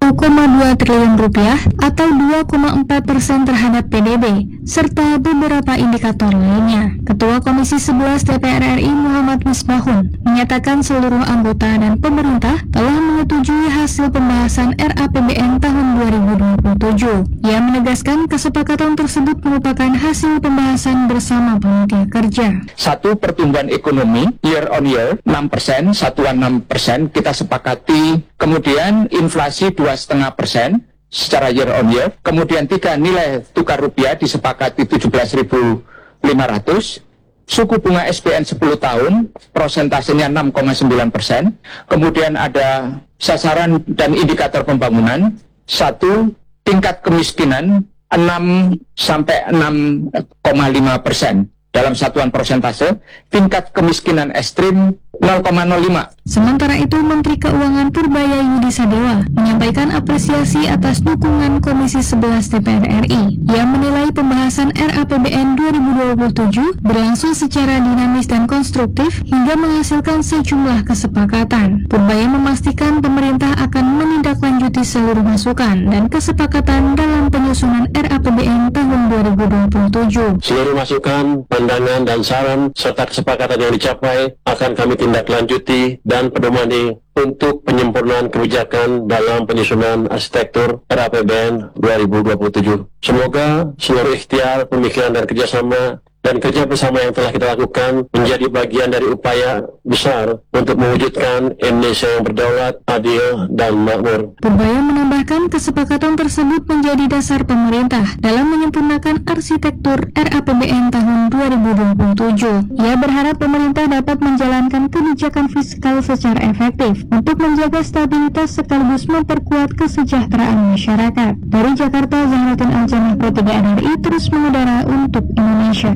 1,2 triliun rupiah atau 2,4% terhadap PDB, serta beberapa indikator lainnya. Ketua Komisi 11 DPR RI Muhammad Misbahun menyatakan seluruh anggota dan pemerintah telah menyetujui hasil pembahasan RAPBN tahun 2027. Ia menegaskan kesepakatan tersebut merupakan hasil pembahasan bersama panitia kerja. Satu, pertumbuhan ekonomi year on year 6%, satuan 6% kita sepakati. Kemudian inflasi 2,5% secara year on year. Kemudian 3, nilai tukar rupiah disepakati 17.500. Suku bunga SBN 10 tahun prosentasenya 6,9%. Kemudian ada sasaran dan indikator pembangunan. 1, tingkat kemiskinan 6-6,5% dalam satuan persentase. Tingkat kemiskinan ekstrim 0,05. Sementara itu, Menteri Keuangan Purbaya Yudi Sadewa menyampaikan apresiasi atas dukungan Komisi 11 DPR RI. Ia menilai pembahasan RAPBN 2027 berlangsung secara dinamis dan konstruktif hingga menghasilkan sejumlah kesepakatan. Purbaya memastikan pemerintah akan menindaklanjuti seluruh masukan dan kesepakatan dalam penyusunan RAPBN tahun 2027. Seluruh masukan, pandangan, dan saran serta kesepakatan yang dicapai akan kami tindaklanjuti dan pedomani untuk penyempurnaan kebijakan dalam penyusunan arsitektur RAPBN 2027. Semoga seluruh ikhtiar, pemikiran, dan kerjasama dan kerja bersama yang telah kita lakukan menjadi bagian dari upaya besar untuk mewujudkan Indonesia yang berdaulat, adil, dan makmur. Purbaya menambahkan kesepakatan tersebut menjadi dasar pemerintah dalam menyempurnakan arsitektur RAPBN tahun 2027. Ia berharap pemerintah dapat menjalankan kebijakan fiskal secara efektif untuk menjaga stabilitas sekaligus memperkuat kesejahteraan masyarakat. Dari Jakarta, Zahratin Aljanah Pro 3 RRI terus mengudara untuk Indonesia.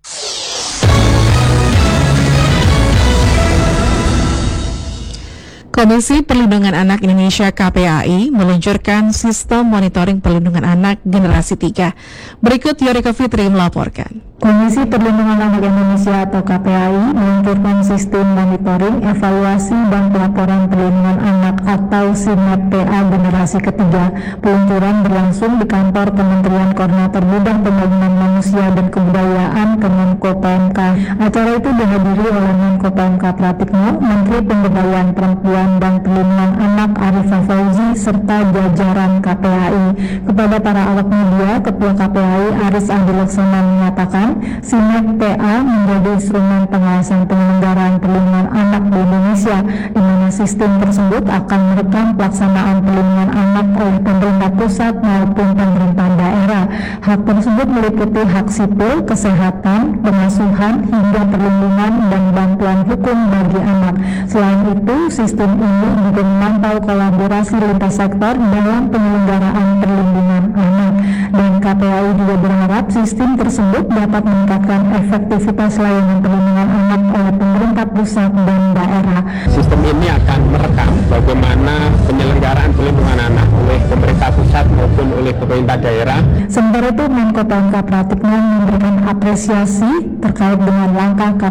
Komisi Perlindungan Anak Indonesia KPAI meluncurkan sistem monitoring perlindungan anak generasi 3. Berikut Yorika Fitri melaporkan. Komisi Perlindungan Anak Indonesia atau KPAI meluncurkan sistem monitoring, evaluasi, dan pelaporan perlindungan anak atau SIMEP-PA generasi ketiga. Peluncuran berlangsung di kantor Kementerian Koordinator Bidang Pembangunan Manusia dan Kebudayaan Kemenko PMK. Acara itu dihadiri oleh Menko PMK Pratikno, Menteri Pemberdayaan Perempuan dan Perlindungan Anak Arifah Fauzi, serta jajaran KPAI. Kepada para awak media, Ketua KPAI Aris Adilaksana menyatakan SIMEP-PA menjadi instrumen pengawasan penyelenggaraan perlindungan anak di Indonesia, di mana sistem tersebut akan merekam pelaksanaan perlindungan anak oleh pemerintah pusat maupun pemerintah daerah. Hak tersebut meliputi hak sipil, kesehatan, pengasuhan, hingga perlindungan dan bantuan hukum bagi anak. Selain itu, sistem ini juga memantau kolaborasi lintas sektor dalam penyelenggaraan perlindungan anak. Dan KPAI juga berharap sistem tersebut dapat meningkatkan efektivitas layanan perlindungan anak oleh pemerintah pusat dan daerah. Sistem ini akan merekam bagaimana penyelenggaraan perlindungan anak oleh pemerintah pusat maupun oleh pemerintah daerah. Sementara itu, Menko PMK Pratikno memberikan apresiasi terkait dengan langkah